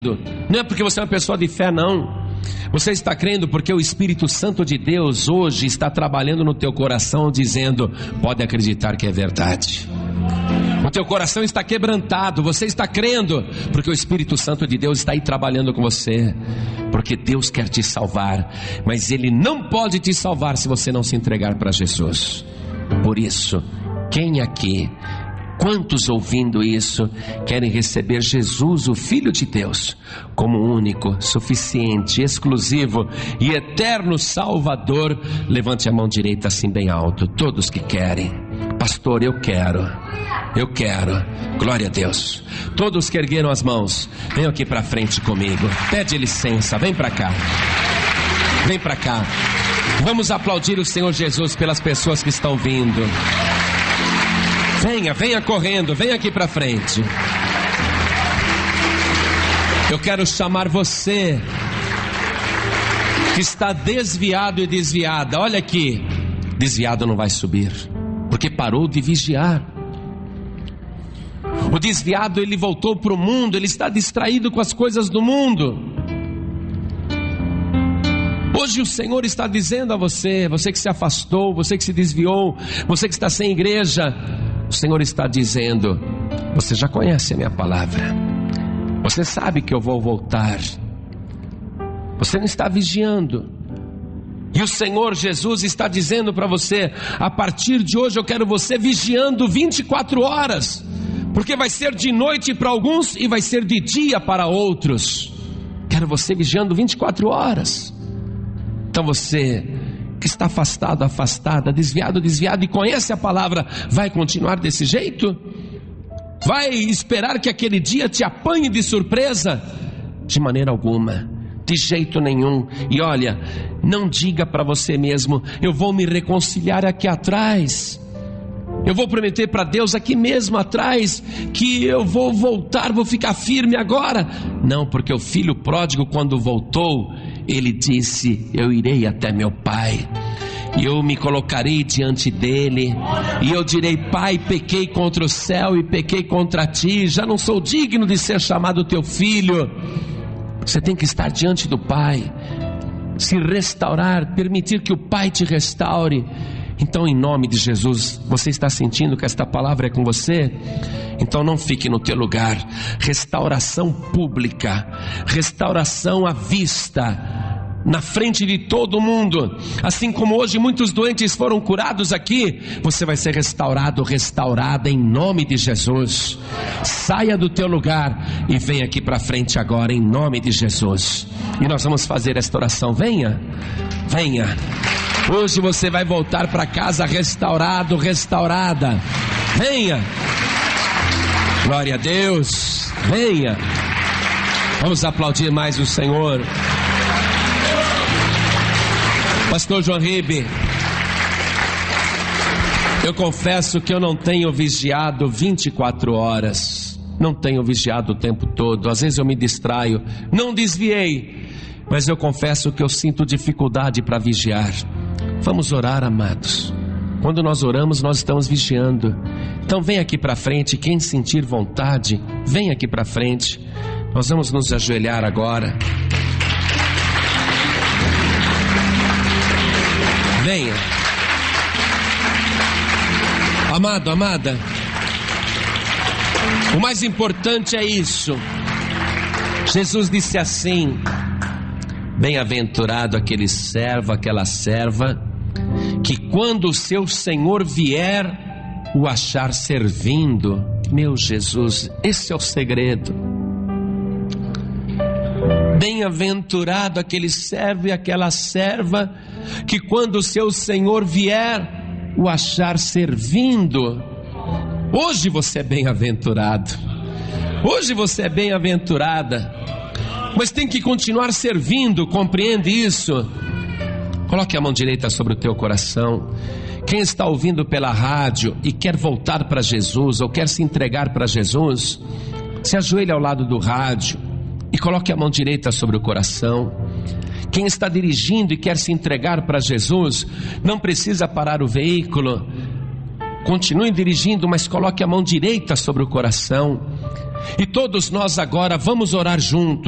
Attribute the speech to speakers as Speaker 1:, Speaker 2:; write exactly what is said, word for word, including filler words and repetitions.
Speaker 1: Não é porque você é uma pessoa de fé, não. Você está crendo porque o Espírito Santo de Deus hoje está trabalhando no teu coração, dizendo: pode acreditar que é verdade. O teu coração está quebrantado. Você está crendo porque o Espírito Santo de Deus está aí trabalhando com você, porque Deus quer te salvar, mas Ele não pode te salvar se você não se entregar para Jesus. Por isso, quem aqui, quantos ouvindo isso, querem receber Jesus, o Filho de Deus, como único, suficiente, exclusivo e eterno Salvador? Levante a mão direita assim bem alto. Todos que querem. Pastor, eu quero, eu quero. Glória a Deus. Todos que ergueram as mãos, venham aqui para frente comigo. Pede licença, vem para cá. Vem para cá. Vamos aplaudir o Senhor Jesus pelas pessoas que estão vindo. Venha, venha correndo, venha aqui para frente. Eu quero chamar você que está desviado e desviada. Olha aqui, desviado não vai subir, porque parou de vigiar. O desviado, ele voltou para o mundo, ele está distraído com as coisas do mundo. Hoje o Senhor está dizendo a você, você que se afastou, você que se desviou, você que está sem igreja, o Senhor está dizendo: você já conhece a minha palavra, você sabe que eu vou voltar, você não está vigiando. E o Senhor Jesus está dizendo para você: a partir de hoje eu quero você vigiando vinte e quatro horas, porque vai ser de noite para alguns e vai ser de dia para outros. Quero você vigiando vinte e quatro horas. Então você que está afastado, afastada, desviado, desviado e conhece a palavra, vai continuar desse jeito? Vai esperar que aquele dia te apanhe de surpresa? De maneira alguma, de jeito nenhum. E olha, não diga para você mesmo: eu vou me reconciliar aqui atrás, eu vou prometer para Deus aqui mesmo atrás que eu vou voltar, vou ficar firme agora. Não, porque o filho pródigo, quando voltou, ele disse: eu irei até meu pai, e eu me colocarei diante dele, e eu direi: pai, pequei contra o céu e pequei contra ti, já não sou digno de ser chamado teu filho. Você tem que estar diante do pai, se restaurar, permitir que o pai te restaure. Então, em nome de Jesus, você está sentindo que esta palavra é com você? Então não fique no teu lugar. Restauração pública, restauração à vista, na frente de todo mundo. Assim como hoje muitos doentes foram curados aqui, você vai ser restaurado, restaurada em nome de Jesus. Saia do teu lugar e venha aqui para frente agora em nome de Jesus. E nós vamos fazer esta oração. Venha, venha. Hoje você vai voltar para casa restaurado, restaurada. Venha. Glória a Deus. Venha. Vamos aplaudir mais o Senhor. Pastor João Ribe, eu confesso que eu não tenho vigiado vinte e quatro horas. Não tenho vigiado o tempo todo. Às vezes eu me distraio. Não desviei, mas eu confesso que eu sinto dificuldade para vigiar. Vamos orar, amados. Quando nós oramos, nós estamos vigiando. Então vem aqui para frente, quem sentir vontade, vem aqui para frente. Nós vamos nos ajoelhar agora. Venha. Amado, amada, o mais importante é isso. Jesus disse assim: bem-aventurado aquele servo, aquela serva, que quando o seu Senhor vier, o achar servindo. Meu Jesus, esse é o segredo. Bem-aventurado aquele servo e aquela serva, que quando o seu Senhor vier, o achar servindo. Hoje você é bem-aventurado, hoje você é bem-aventurada, mas tem que continuar servindo, compreende isso? Coloque a mão direita sobre o teu coração. Quem está ouvindo pela rádio e quer voltar para Jesus, ou quer se entregar para Jesus, se ajoelhe ao lado do rádio e coloque a mão direita sobre o coração. Quem está dirigindo e quer se entregar para Jesus, não precisa parar o veículo, continue dirigindo, mas coloque a mão direita sobre o coração. E todos nós agora vamos orar juntos.